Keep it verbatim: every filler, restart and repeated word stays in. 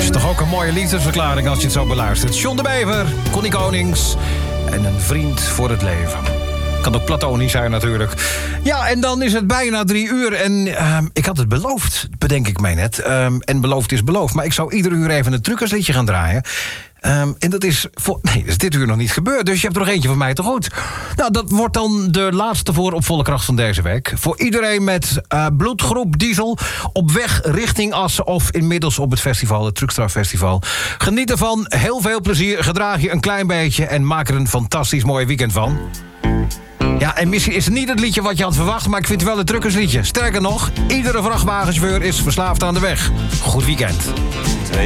Is toch ook een mooie liefdesverklaring als je het zo beluistert. John de Bever, Connie Konings en een vriend voor het leven. Kan ook platonisch zijn natuurlijk. Ja, en dan is het bijna drie uur. En uh, ik had het beloofd, bedenk ik mij net. Uh, en beloofd is beloofd. Maar ik zou ieder uur even een truckersliedje gaan draaien. Um, en dat is, voor, nee, dat is dit uur nog niet gebeurd. Dus je hebt er nog eentje van mij te goed. Nou, dat wordt dan de laatste voor op volle kracht van deze week. Voor iedereen met uh, bloedgroep diesel op weg richting Assen of inmiddels op het festival, het Truckstra Festival. Geniet ervan, heel veel plezier, gedraag je een klein beetje en maak er een fantastisch mooi weekend van. Ja, en misschien is het niet het liedje wat je had verwacht, maar ik vind het wel een truckersliedje. Sterker nog, iedere vrachtwagenchauffeur is verslaafd aan de weg. Goed weekend.